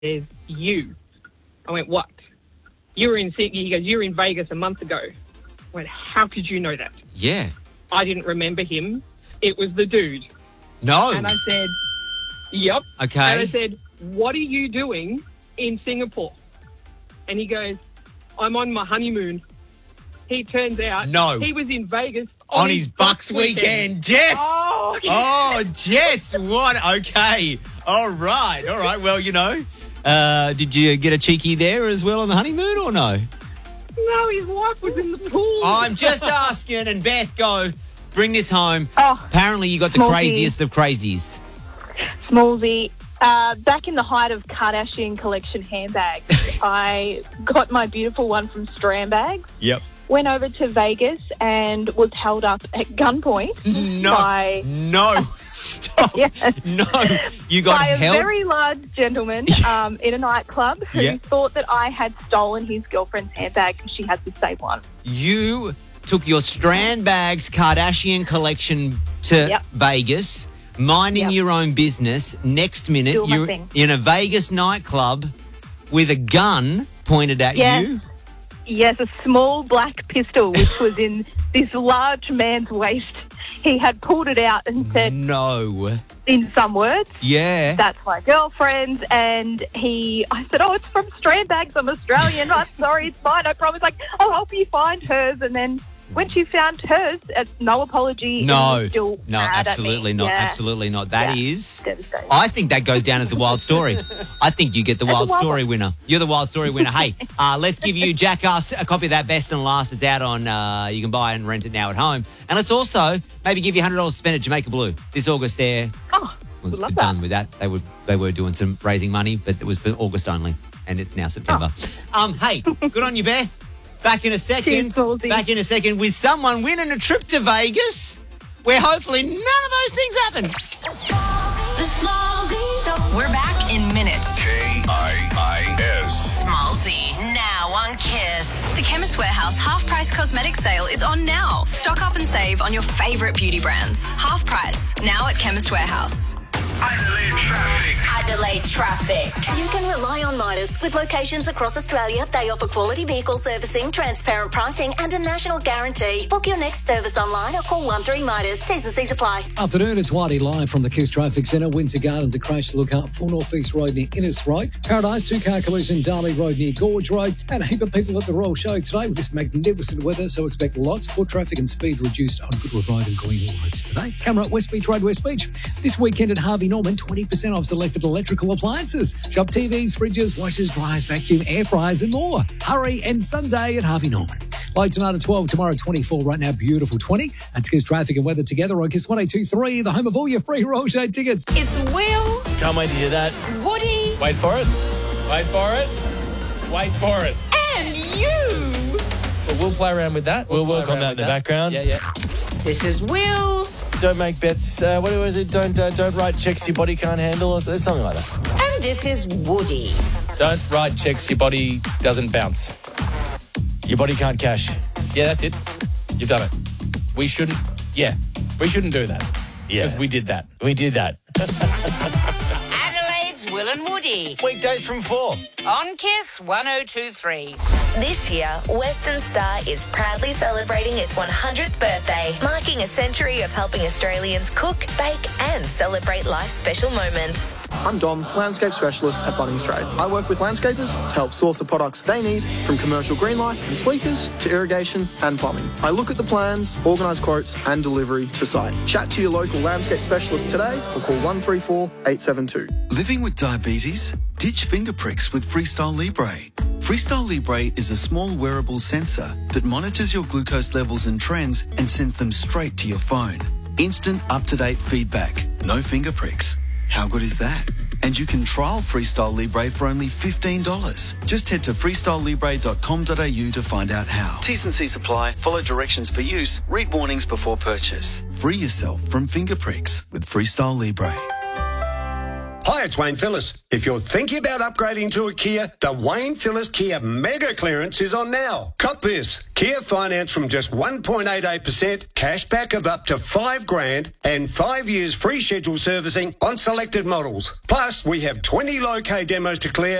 says, you. I went, what? He goes, you were in Vegas a month ago. I went, how could you know that? Yeah. I didn't remember him. It was the dude. No. And I said, yep. Okay. And I said, what are you doing in Singapore? And he goes, I'm on my honeymoon. He turns out he was in Vegas on his Bucks weekend. Jess! Oh, Jess, what? Okay. All right. Well, did you get a cheeky there as well on the honeymoon or no? No, his wife was in the pool. I'm just asking. And Beth, go. Bring this home. Oh, apparently you got the craziest of crazies. Smallsy. Back in the height of Kardashian collection handbags, I got my beautiful one from Strandbags. Yep. Went over to Vegas and was held up at gunpoint. No. Stop. Yes. No. You got held? By a held? very large gentleman in a nightclub who thought that I had stolen his girlfriend's handbag because she had the same one. You took your Strandbags Kardashian collection to Vegas, minding your own business. Next minute, you're in a Vegas nightclub with a gun pointed at you. Yes, a small black pistol, which was in this large man's waist. He had pulled it out and said, no, in some words, that's my girlfriend's. And I said, it's from Strandbags. I'm Australian. I'm sorry, it's fine. I promise. I'll help you find hers. And then when she found hers, no apology. No, still absolutely not. Yeah. Absolutely not. That is devastating. I think that goes down as the wild story. I think you get the wild story winner. You're the wild story winner. Hey, let's give you Jackass a copy of that Best and Last. It's out on, you can buy and rent it now at home. And let's also maybe give you $100 to spend at Jamaica Blue this August there. Love that. Done with that. They were doing some raising money, but it was for August only. And it's now September. Hey, good on you, Beth. Back in a second. Back in a second with someone winning a trip to Vegas, where hopefully none of those things happen. The Smallsy Show. We're back in minutes. KIIS. Smallsy. Now on Kiss. The Chemist Warehouse half-price cosmetic sale is on now. Stock up and save on your favourite beauty brands. Half price. Now at Chemist Warehouse. Adelaide Traffic. You can rely on Midas. With locations across Australia, they offer quality vehicle servicing, transparent pricing and a national guarantee. Book your next service online or call 13 Midas. T's and C's apply. Afternoon, it's Whitey live from the Kiss Traffic Centre. Windsor Gardens, a crash to look up for North East Road near Innes Road. Paradise, two-car collision, Darley Road near Gorge Road. And a heap of people at the Royal Show today with this magnificent weather, so expect lots of foot traffic and speed reduced on Goodwood Road and Greenhill roads today. Camera at West Beach Road, West Beach. This weekend at Harvey Norman, 20% off selected electrical appliances. Shop TVs, fridges, washers, dryers, vacuum, air fryers and more. Hurry and Sunday at Harvey Norman. Low tonight at 12, tomorrow 24, right now beautiful 20. That's Kiss Traffic and Weather together on Kiss 102.3, the home of all your free Royal Show tickets. It's Will. Can't wait to hear that. Woody. Wait for it. Wait for it. Wait for it. And you. Well, we'll play around with that. We'll work on that in the background. Yeah. This is Will. Don't make bets. What was it? Don't write checks your body can't handle or something like that. And this is Woody. Don't write checks your body doesn't bounce. Your body can't cash. Yeah, that's it. You've done it. We shouldn't do that. Yeah. Because we did that. We did that. Adelaide's Will and Woody. Weekdays from 4. On Kiss 102.3. This year, Western Star is proudly celebrating its 100th birthday, marking a century of helping Australians cook, bake and celebrate life's special moments. I'm Dom, landscape specialist at Bunnings Trade. I work with landscapers to help source the products they need, from commercial green life and sleepers to irrigation and plumbing. I look at the plans, organise quotes and delivery to site. Chat to your local landscape specialist today or call 134 872. Living with diabetes? Ditch finger pricks with Freestyle Libre. Freestyle Libre is a small wearable sensor that monitors your glucose levels and trends and sends them straight to your phone. Instant, up-to-date feedback. No finger pricks. How good is that? And you can trial Freestyle Libre for only $15. Just head to freestylelibre.com.au to find out how. T's and C's apply. Follow directions for use. Read warnings before purchase. Free yourself from finger pricks with Freestyle Libre. Hi, it's Wayne Phillis. If you're thinking about upgrading to a Kia, the Wayne Phillis Kia Mega Clearance is on now. Cop this. Kia finance from just 1.88%, cashback of up to $5,000 and 5 years free scheduled servicing on selected models. Plus, we have 20 low-K demos to clear